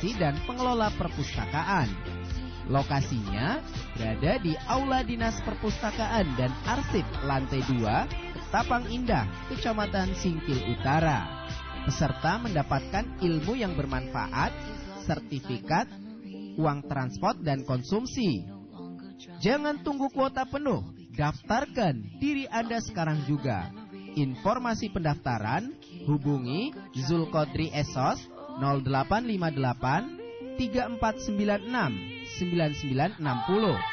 Administrasi dan Pengelola Perpustakaan. Lokasinya berada di Aula Dinas Perpustakaan dan Arsip lantai 2, Ketapang Indah, Kecamatan Singkil Utara. Peserta mendapatkan ilmu yang bermanfaat, sertifikat, uang transport dan konsumsi. Jangan tunggu kuota penuh, daftarkan diri Anda sekarang juga. Informasi pendaftaran hubungi Zulkodri Esos 0858 3496 9960